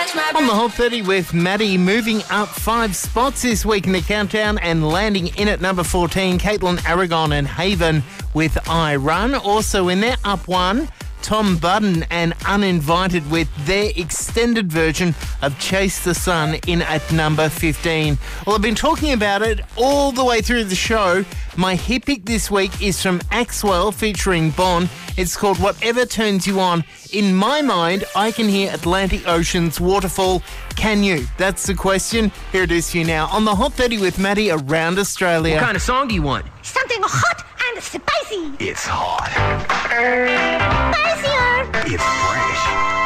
On the Hot 30 with Maddie, moving up 5 spots this week in the countdown and landing in at number 14, Caitlin Aragon and Haven with I Run. Also in there, up 1, Tom Budden and Uninvited with their extended version of Chase the Sun in at number 15. Well, I've been talking about it all the way through the show. My hit pick this week is from Axwell featuring Bon. It's called Whatever Turns You On. In my mind, I can hear Atlantic Ocean's waterfall. Can you? That's the question. Here it is for you now on the Hot 30 with Maddie around Australia. What kind of song do you want? Something hot and spicy. It's hot. Spicier. It's fresh.